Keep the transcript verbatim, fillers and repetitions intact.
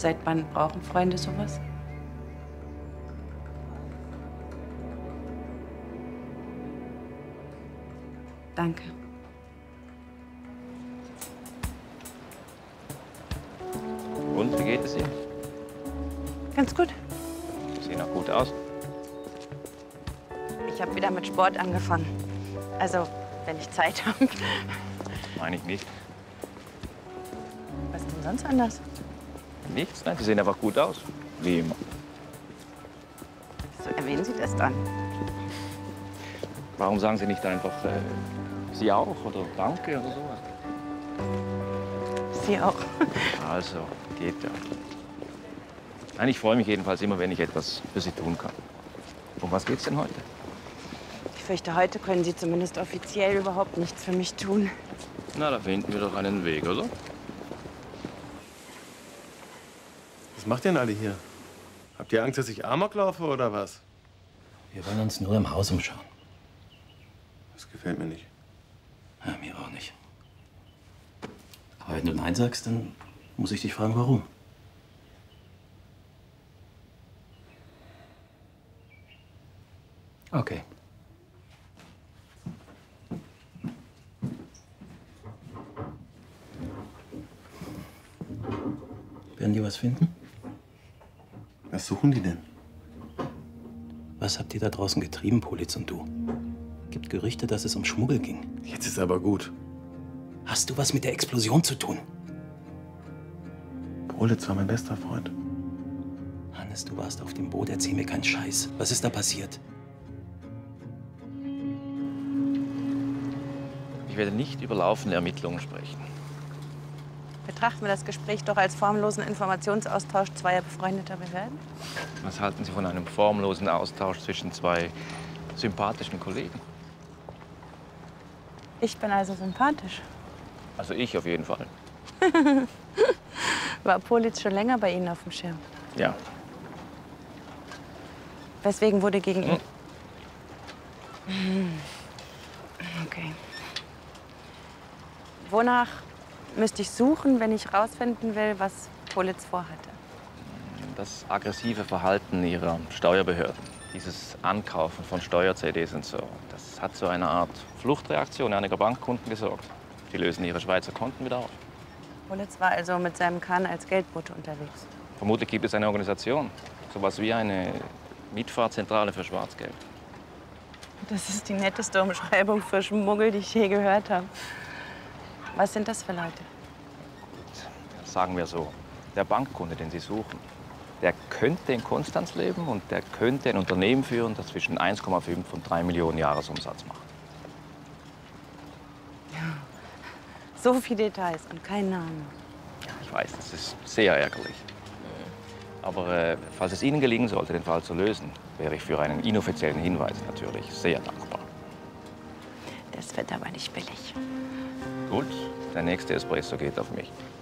Seit wann brauchen Freunde sowas? Danke. Und, wie geht es Ihnen? Ganz gut. Sie sehen auch gut aus. Ich habe wieder mit Sport angefangen. Also, wenn ich Zeit habe. Meine ich nicht. Was denn sonst anders? Nichts, nein, Sie sehen einfach gut aus. Wie immer. So erwähnen Sie das dann. Warum sagen Sie nicht einfach, äh, Sie auch oder Danke oder sowas? Sie auch. Also, geht ja. Nein, ich freue mich jedenfalls immer, wenn ich etwas für Sie tun kann. Um was geht's denn heute? Ich fürchte, heute können Sie zumindest offiziell überhaupt nichts für mich tun. Na, da finden wir doch einen Weg, oder? Was macht ihr denn alle hier? Habt ihr Angst, dass ich Amok laufe oder was? Wir wollen uns nur im Haus umschauen. Das gefällt mir nicht. Ja, mir auch nicht. Aber wenn du Nein sagst, dann muss ich dich fragen, warum. Okay. Werden die was finden? Was suchen die denn? Was habt ihr da draußen getrieben, Politz und du? Gibt Gerüchte, dass es um Schmuggel ging. Jetzt ist aber gut. Hast du was mit der Explosion zu tun? Politz war mein bester Freund. Hannes, du warst auf dem Boot. Erzähl mir keinen Scheiß. Was ist da passiert? Ich werde nicht über laufende Ermittlungen sprechen. Betrachten wir das Gespräch doch als formlosen Informationsaustausch zweier befreundeter Behörden? Was halten Sie von einem formlosen Austausch zwischen zwei sympathischen Kollegen? Ich bin also sympathisch. Also ich auf jeden Fall. War Politz schon länger bei Ihnen auf dem Schirm? Ja. Weswegen wurde gegen ihn... Hm. Okay. Wonach müsste ich suchen, wenn ich rausfinden will, was Politz vorhatte? Das aggressive Verhalten Ihrer Steuerbehörden, dieses Ankaufen von Steuer-C Ds und so, das hat zu einer Art Fluchtreaktion einiger Bankkunden gesorgt. Die lösen ihre Schweizer Konten wieder auf. Politz war also mit seinem Kahn als Geldbote unterwegs. Vermutlich gibt es eine Organisation, sowas wie eine Mitfahrzentrale für Schwarzgeld. Das ist die netteste Umschreibung für Schmuggel, die ich je gehört habe. Was sind das für Leute? Sagen wir so, der Bankkunde, den Sie suchen, der könnte in Konstanz leben und der könnte ein Unternehmen führen, das zwischen eins Komma fünf und drei Millionen Jahresumsatz macht. So viele Details und kein Name. Ich weiß, das ist sehr ärgerlich. Aber äh, falls es Ihnen gelingen sollte, den Fall zu lösen, wäre ich für einen inoffiziellen Hinweis natürlich sehr dankbar. Das wird aber nicht billig. Gut, der nächste Espresso geht auf mich.